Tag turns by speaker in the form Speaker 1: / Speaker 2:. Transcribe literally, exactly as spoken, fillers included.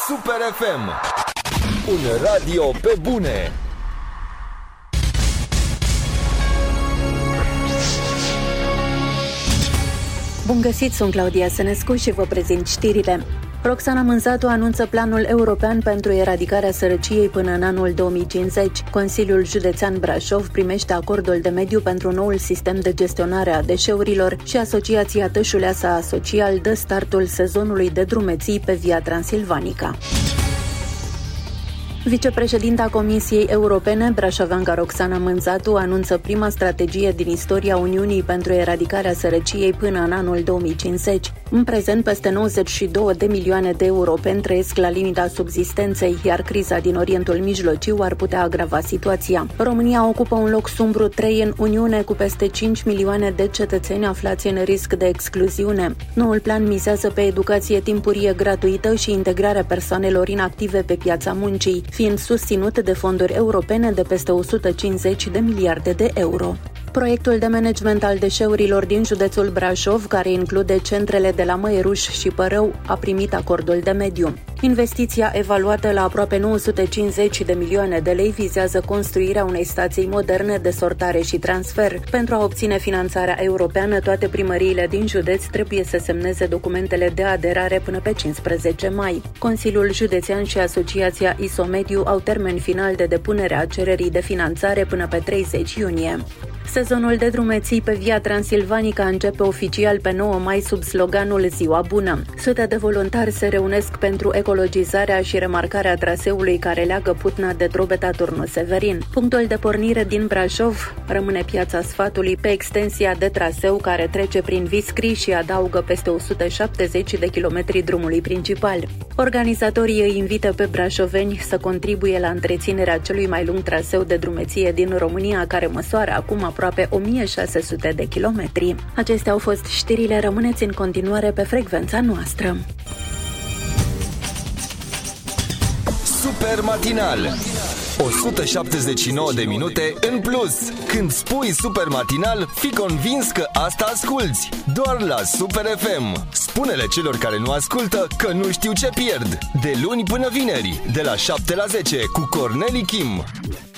Speaker 1: Super F M, un radio pe bune.
Speaker 2: Bun găsit, sunt Claudia Sănescu și vă prezint știrile. Roxana Mânzatu anunță planul european pentru eradicarea sărăciei până în anul două mii cincizeci. Consiliul Județean Brașov primește acordul de mediu pentru noul sistem de gestionare a deșeurilor și Asociația Tășuleasa Social dă startul sezonului de drumeții pe Via Transilvanica. Vicepreședinta Comisiei Europene, brașoveanca Roxana Mânzatu, anunță prima strategie din istoria Uniunii pentru eradicarea sărăciei până în anul două mii cincizeci. În prezent, peste nouăzeci și două de milioane de europeni trăiesc la limita subzistenței, iar criza din Orientul Mijlociu ar putea agrava situația. România ocupă un loc sumbru trei în Uniune, cu peste cinci milioane de cetățeni aflați în risc de excluziune. Noul plan mizează pe educație timpurie gratuită și integrarea persoanelor inactive pe piața muncii, fiind susținut de fonduri europene de peste o sută cincizeci de miliarde de euro. Proiectul de management al deșeurilor din județul Brașov, care include centrele de la Măieruș și Părău, a primit acordul de mediu. Investiția, evaluată la aproape nouă sute cincizeci de milioane de lei, vizează construirea unei stații moderne de sortare și transfer. Pentru a obține finanțarea europeană, toate primăriile din județ trebuie să semneze documentele de aderare până pe cincisprezece mai. Consiliul Județean și Asociația Isomediu au termen final de depunere a cererii de finanțare până pe treizeci iunie. Sezonul de drumeții pe Via Transilvanica începe oficial pe nouă mai sub sloganul Ziua Bună. Sute de voluntari se reunesc pentru ecologizarea și remarcarea traseului care leagă Putna de Drobeta Turnu Severin. Punctul de pornire din Brașov rămâne Piața Sfatului pe extensia de traseu care trece prin Viscri și adaugă peste o sută șaptezeci de kilometri drumului principal. Organizatorii îi invită pe brașoveni să contribuie la întreținerea celui mai lung traseu de drumeție din România, care măsoară acum aproape o mie șase sute de kilometri. Acestea au fost știrile, rămâneți în continuare pe frecvența noastră.
Speaker 1: Super matinal, o sută șaptezeci și nouă de minute în plus. Când spui super matinal, fii convins că asta asculți. Doar la Super F M. Spune-le celor care nu ascultă că nu știu ce pierd. De luni până vineri, de la șapte la zece, cu Corneli Kim.